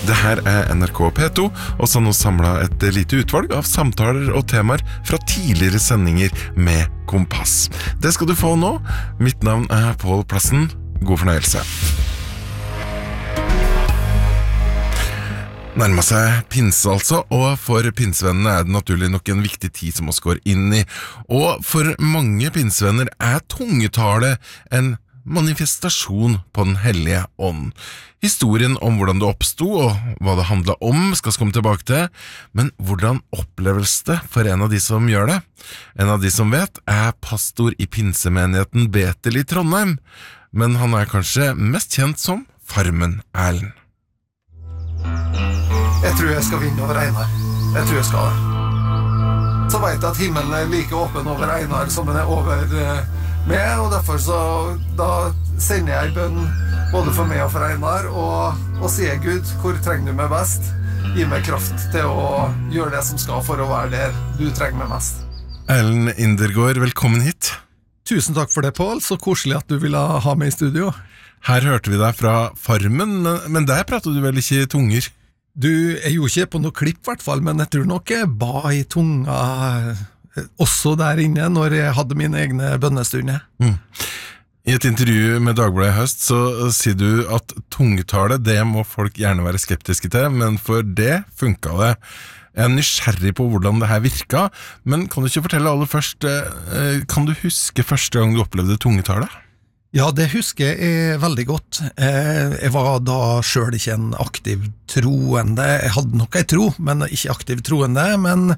Det her NRK P2, og så har nå samlet et lite utvalg av samtaler og temaer fra tidligere sendinger med Kompass. Det skal du få nå. Mitt navn Pål Plassen. God fornøyelse. Nærmer seg pinse altså, og for pinsevennene det naturlig nok en viktig tid som oss går inn i. Og for mange pinsevenner tungetale en manifestasjon på den hellige ånd. Historien om hvordan det oppstod og hva det handlet om skal vi komme tilbake til, men hvordan oppleves det for en av de som gjør det? En av de som vet pastor i pinsemenigheten Betel i Trondheim, men han kanskje mest kjent som Farmen Erlend. Jeg tror jeg skal vinne over Einar. Jeg tror jeg skal det. Så vet jeg at himmelen like åpen over Einar som den over med, og derfor så da sender jeg bønn både for meg og for Einar, og sier Gud, hvor trenger du meg best? Gi meg kraft til å gjøre det som skal for å være der du trenger meg mest. Erlend Indergaard, velkommen hit. Tusen takk for det, Pål. Så koselig at du ville ha meg i studio. Her hørte vi deg fra Farmen, men der prater du vel ikke tunger? Jeg gjorde ikke på noe klipp i hvert fall, men jeg tror nok jeg ba i tunga også der inne når jeg hadde mine egne bønnestunder. I et intervju med Dagbladet i høst så sier du at tungetale, det må folk gjerne være skeptiske til, men for det funket det. Jeg nysgjerrig på hvordan det her virket, men kan du ikke fortelle aller først, kan du huske første gang du opplevde tungetale? Ja, det husker jeg veldig godt. Jeg var da selv ikke en aktiv troende. Jeg hadde nok en tro, men ikke aktiv troende, men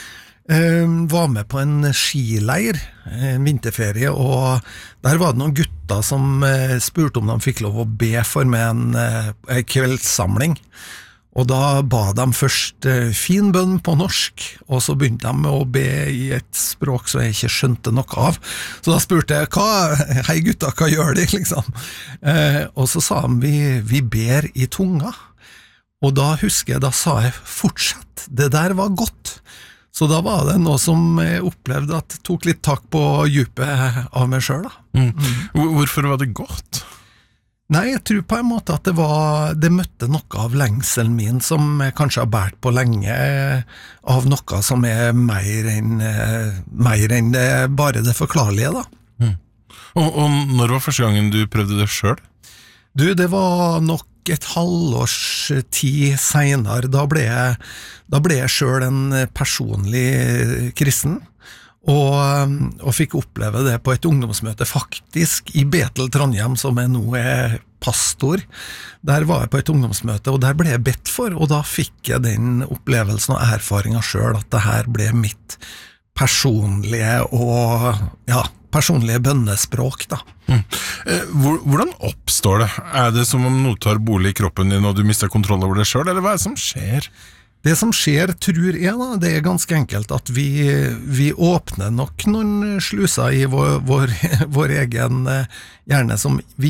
var med på en skileir, en vinterferie, og der var det noen gutter som spurte om de fikk lov å be for meg en kveldssamling. Og da ba de først fin bønn på norsk, og så begynte de med å be i et språk som jeg ikke skjønte noe av. Så da spurte jeg, hei gutta, hva gjør de, liksom? Og så sa de, vi ber i tunga. Og da husker jeg, da sa jeg, fortsett, det der var godt. Så da var det noe som jeg opplevde at tok litt tak på djupet av meg selv da. Hvorfor var det godt? Nei, jeg tror på en måte at det møtte noe av lengselen min som jeg kanskje har bært på lenge, av noe som mer enn bare det forklarlige da. Og når var første gangen du prøvde det selv? Det var nok et halvårs tid senere. Da ble jeg selv en personlig kristen, og fikk oppleve det på et ungdomsmøte faktisk i Betel Trondheim, som jeg nå pastor. Der var jeg på et ungdomsmøte, og der ble jeg bedt for, og da fikk jeg den opplevelsen og erfaringen selv, at det her ble mitt personlige bønnespråk da. Hvordan oppstår det? Det som om noe tar bolig i kroppen din og du mister kontroll over det selv, eller hva det som skjer? Det som skjer, tror jeg da, det ganske enkelt at vi åpner nok noen sluser i vår egen hjerne som vi